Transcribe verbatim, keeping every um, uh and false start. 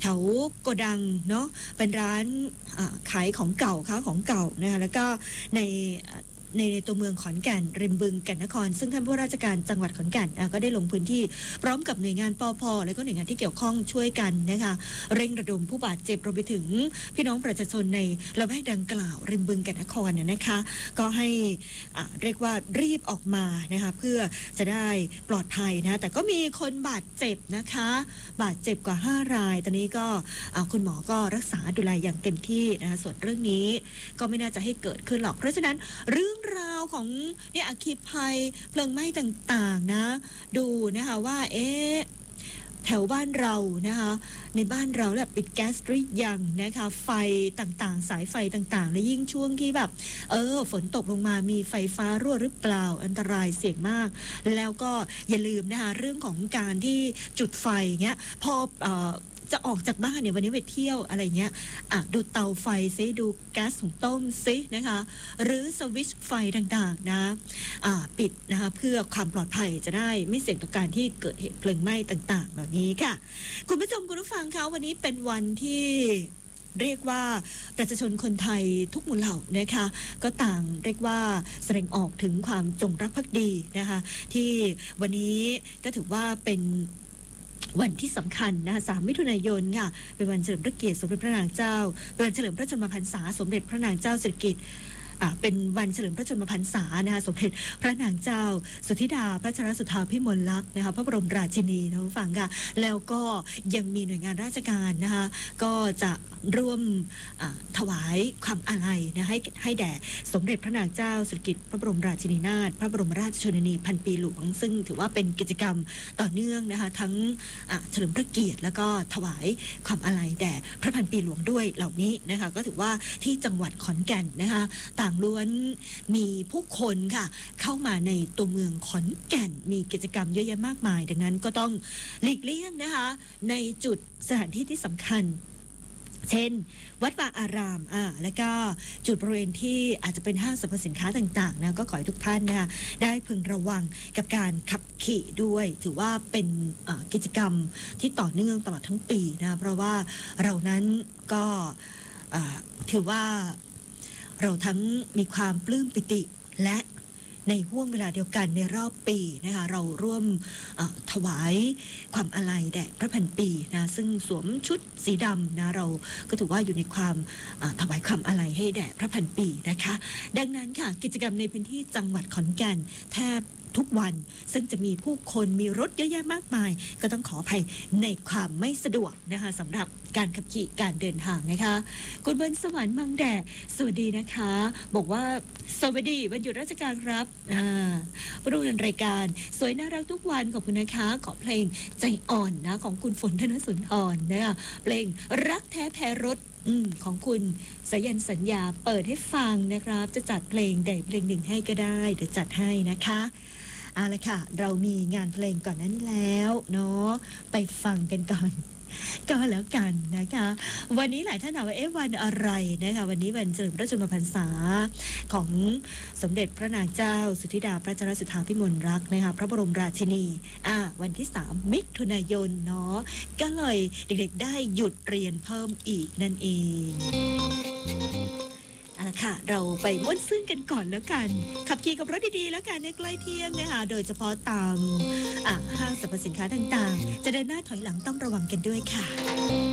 แถวโกดังเนาะเป็นร้านขายของเก่าค้าของเก่านะคะแล้วก็ในในตัวเมืองขอนแก่นริมบึงแก่นนครซึ่งท่านผู้ราชการจังหวัดขอนแก่นก็ได้ลงพื้นที่พร้อมกับหน่วยงานปภ.และก็หน่วยงานที่เกี่ยวข้องช่วยกันนะคะเร่งระดมผู้บาดเจ็บรวมไปถึงพี่น้องประชาชนในละแวกดังกล่าวริมบึงแก่นนครเนี่ยนะคะก็ให้เรียกว่ารีบออกมานะคะเพื่อจะได้ปลอดภัยนะแต่ก็มีคนบาดเจ็บนะคะบาดเจ็บกว่าห้ารายตอนนี้ก็คุณหมอก็รักษาดูแลอย่างเต็มที่นะคะส่วนเรื่องนี้ก็ไม่น่าจะให้เกิดขึ้นหรอกเพราะฉะนั้นเรื่องราวของเนี่ยอัคคีภัยเพลิงไหม้ต่างๆนะดูนะคะว่าเอ๊ะแถวบ้านเรานะคะในบ้านเราแบบปิดแก๊สหรือยังนะคะไฟต่างๆสายไฟต่างๆและยิ่งช่วงที่แบบเออฝนตกลงมามีไฟฟ้ารั่วหรือเปล่าอันตรายเสี่ยงมากแล้วก็อย่าลืมนะคะเรื่องของการที่จุดไฟเงี้ยพอเอ่อจะออกจากบ้านเนี่ยวันนี้ไปเที่ยวอะไรเงี้ยอ่ะดูเตาไฟซิดูแก๊สหุงต้มซินะคะหรือสวิตช์ไฟต่างๆนะอ่าปิดนะคะเพื่อความปลอดภัยจะได้ไม่เสี่ยงต่อการที่เกิดเหตุเพลิงไหม้ต่างๆแบบนี้ค่ะคุณผู้ชมคุณผู้ฟังคะวันนี้เป็นวันที่เรียกว่าประชาชนคนไทยทุกหมู่เหล่านะคะก็ต่างเรียกว่าแสดงออกถึงความจงรักภักดีนะคะที่วันนี้ก็ถือว่าเป็นวันที่สำคัญนะคะสามมิถุนายนค่ะเป็นวันเฉลิมพระเกียรติสมเด็จพระนางเจ้าเป็นวันเฉลิมพระชนมพรรษาสมเด็จพระนางเจ้าสิริกิติ์เป็นวันเฉลิมพระชนมพรรษานะคะสมเด็จพระนางเจ้าสุธิดาพระชรสุธาภิมลลักษณ์นะคะพระบรมราชินีนะฟังค่ะแล้วก็ยังมีหน่วยงานราชการนะคะก็จะร่วมถวายความอาลัยนะให้ให้แด่สมเด็จพระนางเจ้าสิริกิติ์พระบรมราชินีนาถพระบรมราชชนนีพันปีหลวงซึ่งถือว่าเป็นกิจกรรมต่อเนื่องนะคะทั้งเฉลิมพระเกียรติแล้วก็ถวายความอาลัยแด่พระพันปีหลวงด้วยเหล่านี้นะคะก็ถือว่าที่จังหวัดขอนแก่นนะคะต่างล้วนมีผู้คนค่ะเข้ามาในตัวเมืองขอนแก่นมีกิจกรรมเยอะแยะมากมายดังนั้นก็ต้องหลีกเลี่ยงนะคะในจุดสถานที่ที่สำคัญเช่นวัดวาอารามอ่าแล้วก็จุดบริเวณที่อาจจะเป็นห้างสรรพสินค้าต่างๆนะก็ขอให้ทุกท่านนะคะได้พึงระวังกับการขับขี่ด้วยถือว่าเป็นกิจกรรมที่ต่อเนื่องตลอดทั้งปีนะเพราะว่าเรานั้นก็ถือว่าเราทั้งมีความปลื้มปิติและในห่วงเวลาเดียวกันในรอบปีนะคะเราร่วมถวายความอาลัยแด่พระพันปีนะซึ่งสวมชุดสีดำนะเราก็ถือว่าอยู่ในความถวายความอาลัยให้แด่พระพันปีนะคะดังนั้นค่ะกิจกรรมในพื้นที่จังหวัดขอนแก่นแทบทุกวันซึ่งจะมีผู้คนมีรถเยอะแยะมากมายก็ต้องขออภัยในความไม่สะดวกนะคะสำหรับการขับขี่การเดินทางนะคะคุณเบิร์นสวรรค์มังแดดสวัสดีนะคะบอกว่าสวัสดีวันหยุดราชการครับอ่าผู้ดำเนินรายการสวยน่ารักทุกวันขอบคุณนะคะขอเพลงใจอ่อนนะของคุณฝนธนสุนทรนะคะเพลงรักแท้แพ้รถอืมของคุณสายันสัญญาเปิดให้ฟังนะครับจะจัดเพลงใดเพลงหนึ่งให้ก็ได้เดี๋ยวจัดให้นะคะเอาละค่ะเรามีงานเพลงก่อนนั้นแล้วเนาะไปฟังกันก่อนก็แล้วกันนะคะวันนี้หลายท่านถามว่าเอ๊ะวันอะไรนะคะวันนี้วันเฉลิมพระชนมพรรษาของสมเด็จพระนางเจ้าสุธิดาพระชรสุธาภิมลลักษณ์นะคะพระบรมราชินีอ่าวันที่สามมิถุนายนเนาะก็เลยเด็กๆได้หยุดเรียนเพิ่มอีกนั่นเองเอาละค่ะเราไปม้วนซื่นกันก่อนแล้วกันขับขี่กับรถดีๆแล้วกันในใกล้เที่ยงนะคะโดยเฉพาะตามห้างสรรพสินค้าต่างๆจะเดินหน้าถอยหลังต้องระวังกันด้วยค่ะ